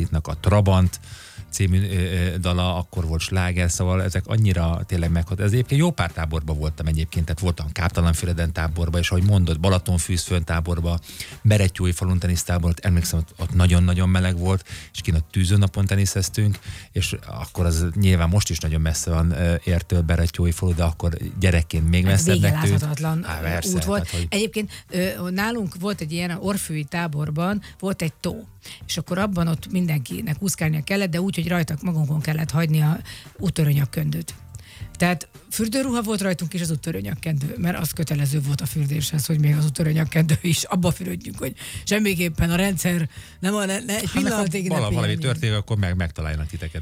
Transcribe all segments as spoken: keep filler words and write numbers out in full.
Margitnak a Trabant című ö, dala, akkor volt sláger, szóval ezek annyira tényleg meghat. Ez egyébként jó pár táborban voltam egyébként, tehát voltam Káptalanfüreden táborban, és ahogy mondod, Balatonfűzfön táborban, Berettyói falun tenisztáborban, ott emlékszem, ott, ott nagyon-nagyon meleg volt, és kint a tűzőnapon teniszeztünk, és akkor az nyilván most is nagyon messze van értől Berettyói falu, de akkor gyerekként még messzebbnek tűnt. Láthatatlan út volt. Tehát, hogy... Egyébként ö, nálunk volt egy ilyen orfői táborban, volt egy tó, és akkor abban ott mindenkinek úszkálnia kellett, de úgy, hogy rajtak magunkon kellett hagyni a úttörőnyakkendőt. Tehát fürdőruha volt rajtunk is az úttörőnyakkendő, mert az kötelező volt a fürdéshez, hogy még az úttörőnyakkendő is, abba fürödjünk, hogy semmiképpen a rendszer nem a, ne, egy pillanatig hát, ne valami, valami történik, akkor meg, megtaláljanak titeket.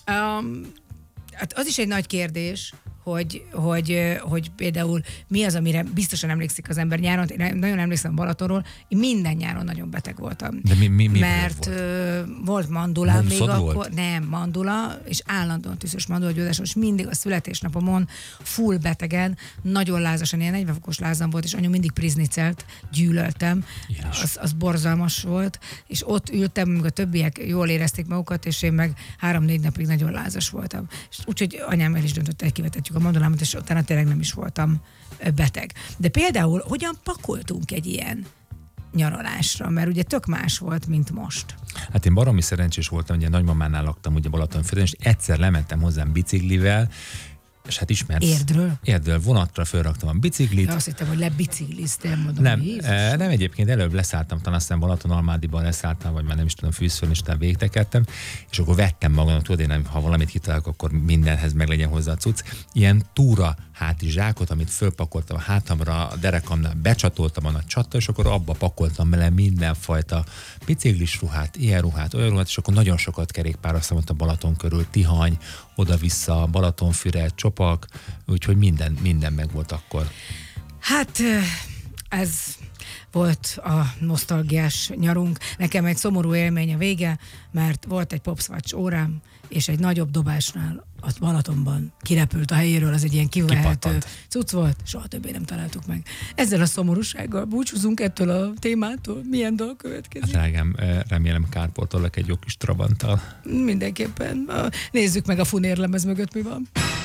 Um, hát az is egy nagy kérdés, hogy, hogy, hogy például mi az, amire biztosan emlékszik az ember nyáron. Én nagyon emlékszem Balatonról, én minden nyáron nagyon beteg voltam. De mi, mi, mi mert volt, ö, volt mandulám még volt? akkor. Nem, mandula, és állandóan tüszös mandulagyógyáson, és mindig a születésnapomon full betegen, nagyon lázasan, ilyen negyven fokos lázam volt, és anyu mindig priznicelt, gyűlöltem. Az, az borzalmas volt, és ott ültem, amikor a többiek jól érezték magukat, és én meg három-négy napig nagyon lázas voltam. És úgyhogy anyám el is döntött, hogy kivetetjük a mandulámat, és utána tényleg nem is voltam beteg. De például hogyan pakoltunk egy ilyen nyaralásra? Mert ugye tök más volt, mint most. Hát én baromi szerencsés voltam, ugye nagymamánál laktam ugye Balatonfürdőn, és egyszer lementem hozzám biciklivel, és hát ismersz. Érdről? Érdről, vonatra fölraktam a biciklit. Ja, azt hittem, hogy lebicikliztél, mondom, Nem, e, nem egyébként, előbb leszálltam, talán aztán Balatonalmádiban leszálltam, vagy már nem is tudom, Fűzfölön, és utána végtekedtem, és akkor vettem magamnak, tudod, én nem, ha valamit kitalálok, akkor mindenhez meg legyen hozzá a cucc. Ilyen túra hátizsákot, amit fölpakoltam a hátamra, a derekamnál becsatoltam a nagy csatta, és akkor abba pakoltam bele mindenfajta biciklis ruhát, ilyen ruhát, olyan ruhát, és akkor nagyon sokat kerékpároztam ott a Balaton körül, Tihany, oda-vissza, Balatonfüred, Csopak, úgyhogy minden, minden meg volt akkor. Hát ez volt a nosztalgiás nyarunk. Nekem egy szomorú élmény a vége, mert volt egy Popswatch órám, és egy nagyobb dobásnál a Balatonban kirepült a helyéről, az egy ilyen kivehető cucc volt, soha többé nem találtuk meg. Ezzel a szomorúsággal búcsúzunk ettől a témától. Milyen dal következik? Hát drágám, remélem kárpótolok egy jó kis Trabanttal. Mindenképpen. Nézzük meg a funérlemez mögött mi van.